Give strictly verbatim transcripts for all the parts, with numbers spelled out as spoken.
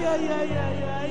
ay, ay, ay, ay.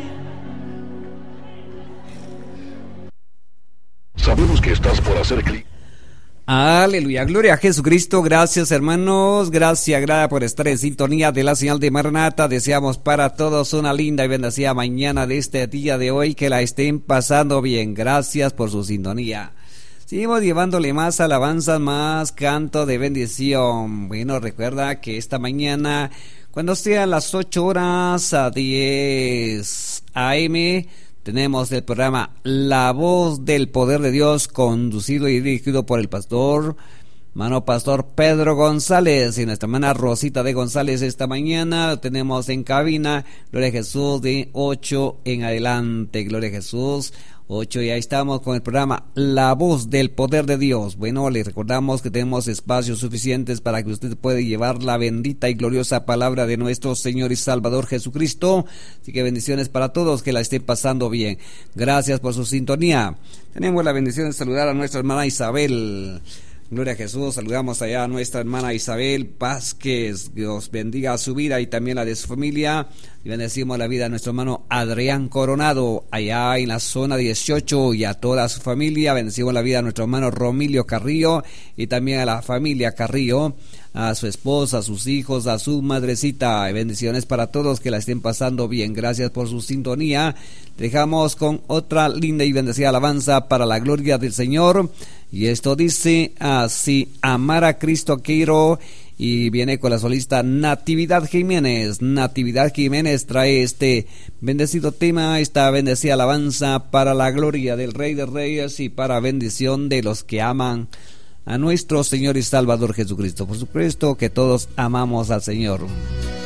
Sabemos que estás por hacer clic. Aleluya, gloria a Jesucristo. Gracias, hermanos, gracias, gracias por estar en sintonía de la señal de Maranata. Deseamos para todos una linda y bendecida mañana de este día de hoy, que la estén pasando bien. Gracias por su sintonía. Seguimos llevándole más alabanzas, más canto de bendición. Bueno, recuerda que esta mañana, cuando sea las ocho horas a diez a eme, tenemos el programa La Voz del Poder de Dios, conducido y dirigido por el pastor, hermano pastor Pedro González, y nuestra hermana Rosita de González. Esta mañana lo tenemos en cabina, gloria a Jesús, de ocho en adelante, gloria a Jesús. ocho y ahí estamos con el programa La Voz del Poder de Dios. Bueno, les recordamos que tenemos espacios suficientes para que usted pueda llevar la bendita y gloriosa palabra de nuestro Señor y Salvador Jesucristo. Así que bendiciones para todos, que la estén pasando bien. Gracias por su sintonía. Tenemos la bendición de saludar a nuestra hermana Isabel. Gloria a Jesús. Saludamos allá a nuestra hermana Isabel Vázquez. Dios bendiga su vida y también la de su familia. Y bendecimos la vida de nuestro hermano Adrián Coronado, allá en la zona dieciocho, y a toda su familia. Bendecimos la vida de nuestro hermano Romilio Carrillo y también a la familia Carrillo, a su esposa, a sus hijos, a su madrecita. Bendiciones para todos, que la estén pasando bien. Gracias por su sintonía. Dejamos con otra linda y bendecida alabanza para la gloria del Señor. Y esto dice así: amar a Cristo quiero. Y viene con la solista Natividad Jiménez. Natividad Jiménez trae este bendecido tema, esta bendecida alabanza para la gloria del Rey de Reyes y para bendición de los que aman a nuestro Señor y Salvador Jesucristo. Por supuesto que todos amamos al Señor.